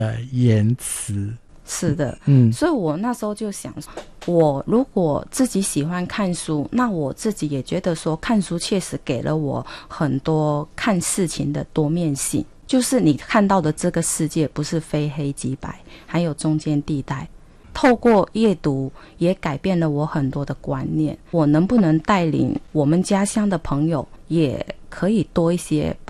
言辞。 是的，所以我那时候就想，我如果自己喜欢看书，那我自己也觉得说看书确实给了我很多看事情的多面性，就是你看到的这个世界不是非黑即白，还有中间地带。透过阅读也改变了我很多的观念，我能不能带领我们家乡的朋友也可以多一些不